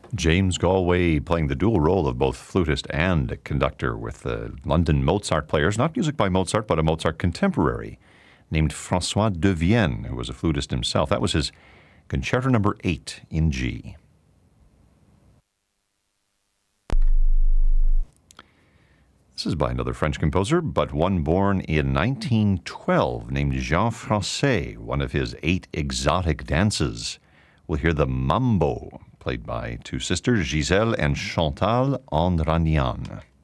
James Galway playing the dual role of both flutist and conductor with the London Mozart players. Not music by Mozart, but a Mozart contemporary named Francois de Vienne, who was a flutist himself. That was his Concerto Number 8 in G. This is by another French composer, but one born in 1912 named Jean Francais, one of his 8 exotic dances. We'll hear the Mambo, played by two sisters, Giselle and Chantal Andranian.